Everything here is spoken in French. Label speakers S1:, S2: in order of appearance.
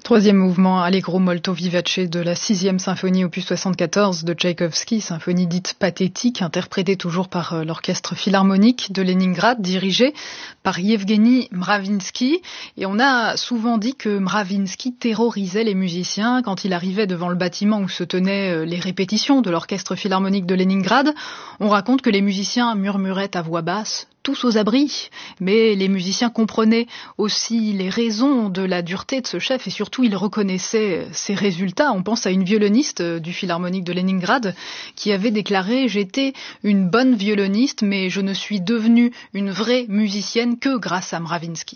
S1: Troisième mouvement, Allegro molto vivace de la 6e symphonie opus 74 de Tchaïkovski, symphonie dite pathétique, interprétée toujours par l'orchestre philharmonique de Leningrad, dirigé par Yevgeny Mravinsky. Et on a souvent dit que Mravinsky terrorisait les musiciens quand il arrivait devant le bâtiment où se tenaient les répétitions de l'orchestre philharmonique de Leningrad. On raconte que les musiciens murmuraient à voix basse, tous aux abris, mais les musiciens comprenaient aussi les raisons de la dureté de ce chef et surtout ils reconnaissaient ses résultats. On pense à une violoniste du Philharmonique de Leningrad qui avait déclaré « J'étais une bonne violoniste, mais je ne suis devenue une vraie musicienne que grâce à Mravinsky ».